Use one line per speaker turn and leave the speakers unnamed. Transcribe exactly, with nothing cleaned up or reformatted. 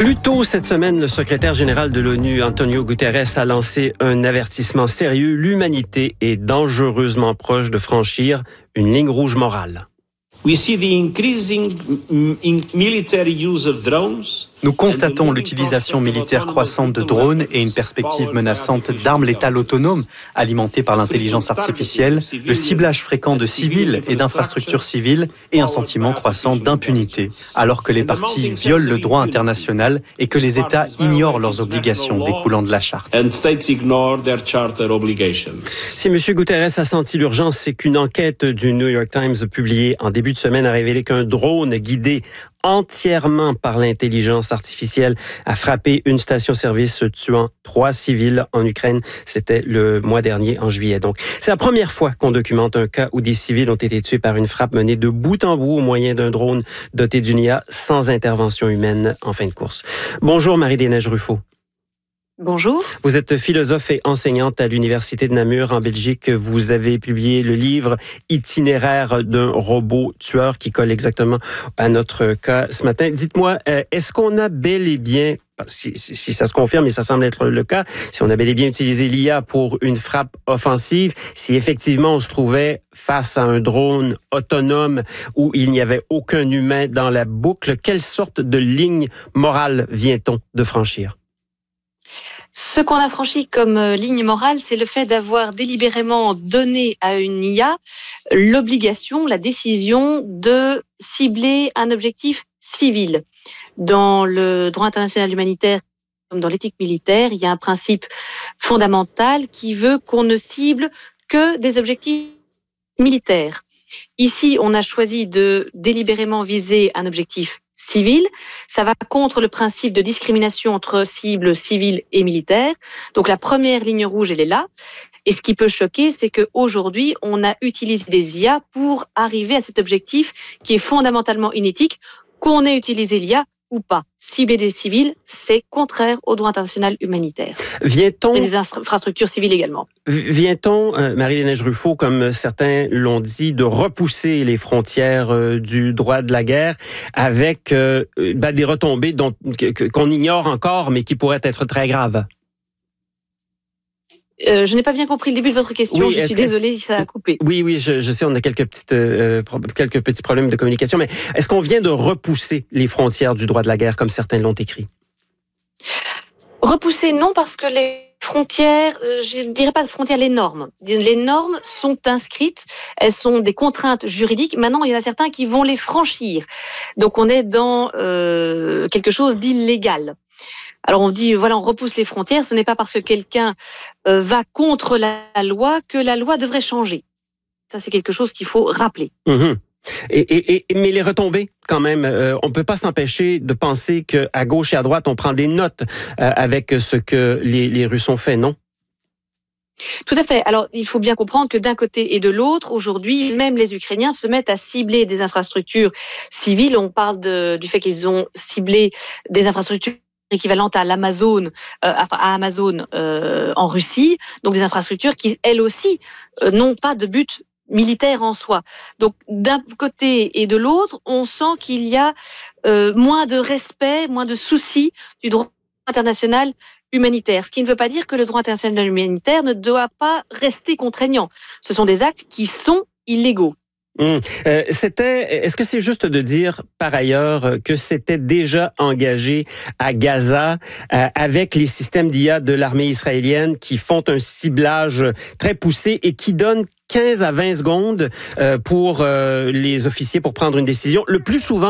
Plus tôt cette semaine, le secrétaire général de l'ONU, Antonio Guterres, a lancé un avertissement sérieux. L'humanité est dangereusement proche de franchir une ligne rouge morale.
We see the increasing military use of drones.
Nous constatons l'utilisation militaire croissante de drones et une perspective menaçante d'armes létales autonomes alimentées par l'intelligence artificielle, le ciblage fréquent de civils et d'infrastructures civiles et un sentiment croissant d'impunité, alors que les parties violent le droit international et que les États ignorent leurs obligations découlant de la Charte.
Si M. Guterres a senti l'urgence, c'est qu'une enquête du New York Times publiée en début de semaine a révélé qu'un drone guidé entièrement par l'intelligence artificielle a frappé une station-service tuant trois civils en Ukraine. C'était le mois dernier, en juillet. Donc, c'est la première fois qu'on documente un cas où des civils ont été tués par une frappe menée de bout en bout au moyen d'un drone doté d'une I A sans intervention humaine en fin de course. Bonjour Marie-Des-Neiges Ruffo.
Bonjour.
Vous êtes philosophe et enseignante à l'Université de Namur en Belgique. Vous avez publié le livre Itinéraire d'un robot tueur qui colle exactement à notre cas ce matin. Dites-moi, est-ce qu'on a bel et bien, si, si, si ça se confirme et ça semble être le cas, si on a bel et bien utilisé l'I A pour une frappe offensive, si effectivement on se trouvait face à un drone autonome où il n'y avait aucun humain dans la boucle, quelle sorte de ligne morale vient-on de franchir?
Ce qu'on a franchi comme ligne morale, c'est le fait d'avoir délibérément donné à une I A l'obligation, la décision de cibler un objectif civil. Dans le droit international humanitaire, comme dans l'éthique militaire, il y a un principe fondamental qui veut qu'on ne cible que des objectifs militaires. Ici, on a choisi de délibérément viser un objectif civil. Ça va contre le principe de discrimination entre cibles civiles et militaires. Donc la première ligne rouge, elle est là. Et ce qui peut choquer, c'est qu'aujourd'hui, on a utilisé des I A pour arriver à cet objectif qui est fondamentalement inéthique, qu'on ait utilisé l'I A ou pas. Cibler des civils, c'est contraire au droit international humanitaire.
Vient-on...
Et des infrastructures civiles également.
Vient-on, euh, Marie-Des-Neiges Ruffo, comme certains l'ont dit, de repousser les frontières euh, du droit de la guerre avec euh, ben, des retombées dont, que, qu'on ignore encore, mais qui pourraient être très graves?
Euh, je n'ai pas bien compris le début de votre question. Oui, je suis désolée si ça a coupé.
Oui, oui, je, je sais, on a quelques, petites, euh, quelques petits problèmes de communication, mais est-ce qu'on vient de repousser les frontières du droit de la guerre, comme certains l'ont écrit?
Repousser, non, parce que les frontières, euh, je ne dirais pas de frontières, les normes. Les normes sont inscrites, elles sont des contraintes juridiques. Maintenant, il y en a certains qui vont les franchir. Donc, on est dans euh, quelque chose d'illégal. Alors on dit, voilà, on repousse les frontières, ce n'est pas parce que quelqu'un euh, va contre la loi que la loi devrait changer. Ça, c'est quelque chose qu'il faut rappeler.
Mmh. Et, et, et, mais les retombées, quand même, euh, on ne peut pas s'empêcher de penser qu'à gauche et à droite, on prend des notes euh, avec ce que les, les Russes ont fait, non?
Tout à fait. Alors, il faut bien comprendre que d'un côté et de l'autre, aujourd'hui, même les Ukrainiens se mettent à cibler des infrastructures civiles. On parle de, du fait qu'ils ont ciblé des infrastructures équivalente à l'Amazon, euh, à Amazon euh, en Russie, donc des infrastructures qui, elles aussi, euh, n'ont pas de but militaire en soi. Donc, d'un côté et de l'autre, on sent qu'il y a euh, moins de respect, moins de soucis du droit international humanitaire. Ce qui ne veut pas dire que le droit international humanitaire ne doit pas rester contraignant. Ce sont des actes qui sont illégaux.
Mmh. Euh, c'était, est-ce que c'est juste de dire, par ailleurs, que c'était déjà engagé à Gaza euh, avec les systèmes d'I A de l'armée israélienne qui font un ciblage très poussé et qui donnent quinze à vingt secondes euh, pour euh, les officiers pour prendre une décision, le plus souvent